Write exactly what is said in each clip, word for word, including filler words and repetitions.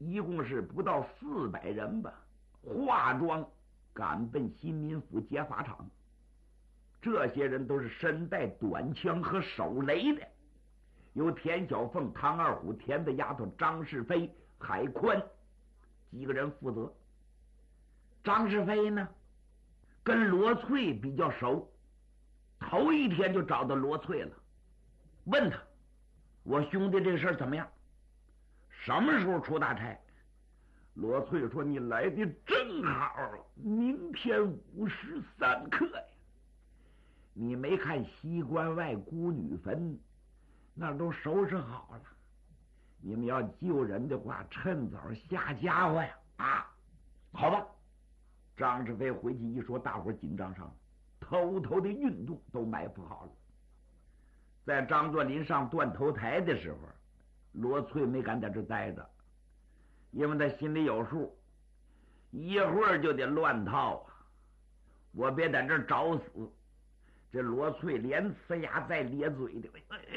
一共是不到四百人吧，化妆赶奔新民府劫法场。这些人都是身带短枪和手雷的，由田小凤、唐二虎、田的丫头张世飞、海宽几个人负责。张世飞呢，跟罗翠比较熟，头一天就找到罗翠了，问他：“我兄弟这事儿怎么样？什么时候出大差？”罗翠说：“你来的正好，明天午时三刻呀。你没看西关外孤女坟，那都收拾好了。你们要救人的话，趁早下家伙呀！啊，好吧。”张世飞回去一说，大伙紧张上了，偷偷的运动都埋伏好了。在张作霖上断头台的时候，罗翠没敢在这待着，因为他心里有数，一会儿就得乱套啊！我别在这找死。这罗翠连呲牙再咧嘴的，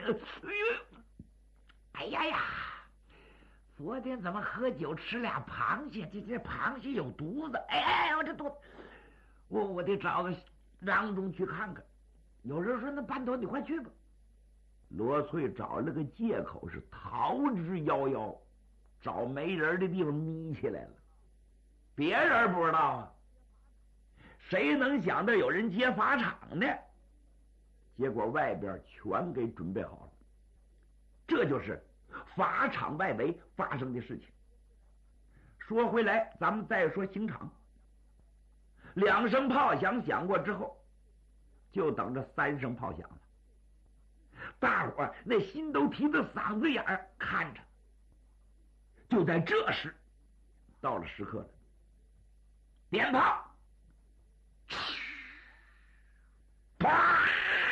哎呀呀！昨天怎么喝酒吃俩螃蟹？这这螃蟹有毒子！哎哎，我这毒，我我得找个郎中去看看。有人说：“那班头，你快去吧。”罗翠找了个借口是逃之夭夭，找没人的地方眯起来了。别人不知道啊，谁能想到有人劫法场呢？结果外边全给准备好了，这就是法场外围发生的事情。说回来，咱们再说刑场。两声炮响响过之后，就等着三声炮响了。大伙儿那心都提到嗓子眼儿看着。就在这时，到了时刻了，点炮，啪！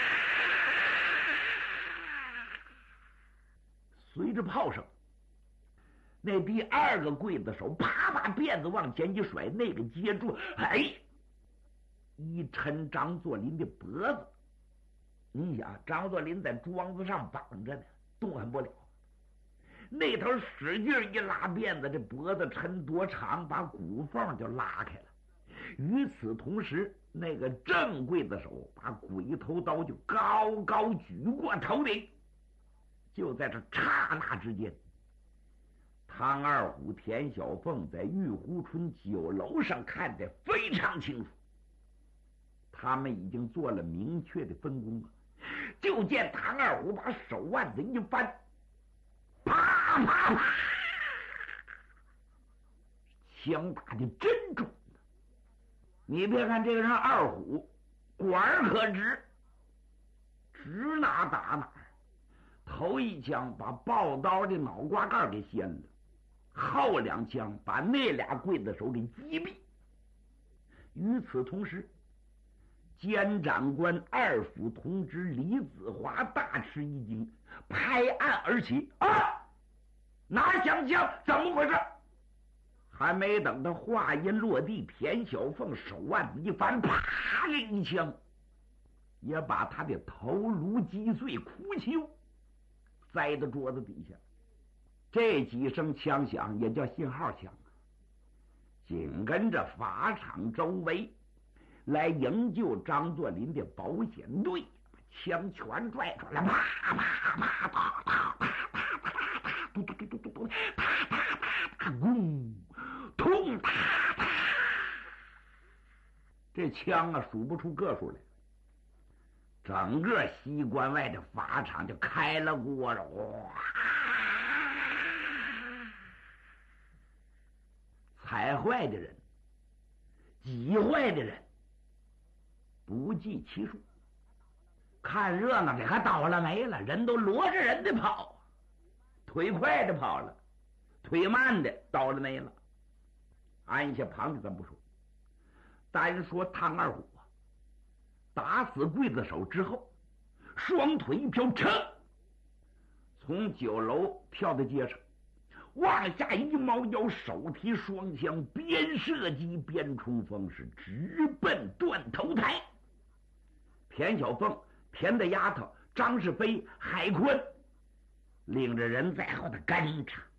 随着炮声，那第二个刽子手啪把辫子往前一甩，那个接住，哎，一抻张作霖的脖子。你想，张作霖在桩子上绑着呢，动弹不了。那头使劲一拉辫子，这脖子抻多长，把骨缝就拉开了。与此同时，那个正刽子手把鬼头刀就高高举过头顶。就在这刹那之间，唐二虎、田小凤在玉湖春酒楼上看得非常清楚，他们已经做了明确的分工了。就见唐二虎把手腕子一翻，啪啪啪，枪打的真准。你别看这个人二虎管可直，指哪打哪。头一枪把抱刀的脑瓜盖给掀了，后两枪把那俩刽子手给击毙。与此同时，监长官二府同知李子华大吃一惊，拍案而起：“啊，哪响枪？怎么回事？”还没等他话音落地，田小凤手腕子一翻，啪的一枪，也把他的头颅击碎，哭泣栽到桌子底下。这几声枪响也叫信号枪。紧跟着法场周围来营救张作霖的保险队，把枪全拽出来，啪啪啪啪啪啪啪啪啪，嘟嘟嘟嘟嘟嘟，啪啪啪啪，咣，痛啪啪，这枪啊数不出个数来。整个西关外的法场就开了锅了，哇！踩坏的人，挤坏的人，不计其数。看热闹的还倒了霉了，人都罗着人的跑，腿快的跑了，腿慢的倒了霉了。按下旁的咱不说，单说唐二虎啊，打死刽子手之后，双腿一飘，噌，从酒楼跳到街上，往下一猫腰，手提双枪，边射击边冲锋，是直奔断头台。田小凤、田的丫头张世飞、海坤领着人在后头跟着。